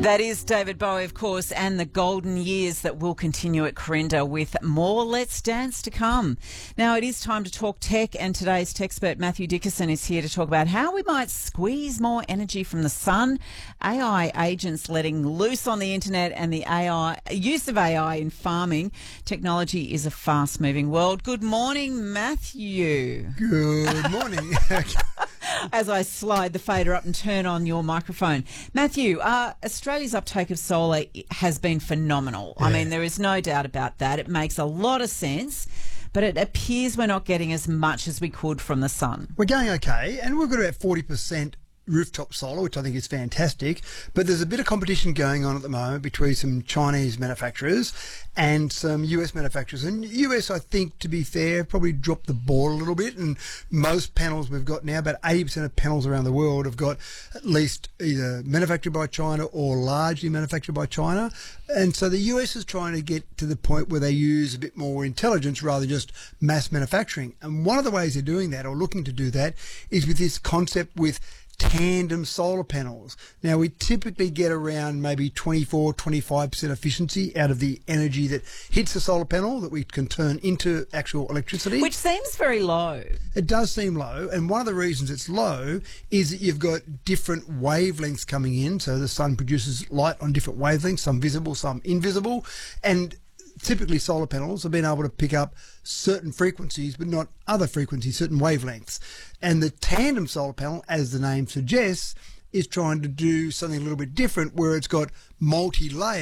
That is David Bowie, of course, and the golden years that will continue at Corinda with more Let's Dance to come. Now, it is time to talk tech, and today's tech expert Matthew Dickerson is here to talk about how we might squeeze more energy from the sun, AI agents letting loose on the internet, and the use of AI in farming. Technology is a fast-moving world. Good morning, Matthew. Good morning. As I slide the fader up and turn on your microphone. Matthew, Australia's uptake of solar has been phenomenal. Yeah. I mean, there is no doubt about that. It makes a lot of sense, but it appears we're not getting as much as we could from the sun. We're going okay, and we've got about 40% rooftop solar, which I think is fantastic, but there's a bit of competition going on at the moment between some Chinese manufacturers and some US manufacturers. And US, I think, to be fair, probably dropped the ball a little bit, and most panels we've got now, about 80% of panels around the world have got at least either manufactured by China or largely manufactured by China. And so the US is trying to get to the point where they use a bit more intelligence rather than just mass manufacturing. And one of the ways they're doing that, or looking to do that, is with this concept with tandem solar panels. Now, we typically get around maybe 24-25% efficiency out of the energy that hits the solar panel that we can turn into actual electricity. Which seems very low. It does seem low, and one of the reasons it's low is that you've got different wavelengths coming in. So the sun produces light on different wavelengths, some visible, some invisible, and typically solar panels have been able to pick up certain frequencies but not other frequencies, certain wavelengths. And the tandem solar panel, as the name suggests, is trying to do something a little bit different, where it's got multi-layer